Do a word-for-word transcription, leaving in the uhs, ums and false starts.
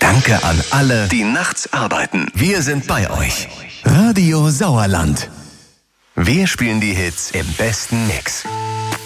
Danke an alle, die nachts arbeiten. Wir sind bei euch. Radio Sauerland. Wir spielen die Hits im besten Mix.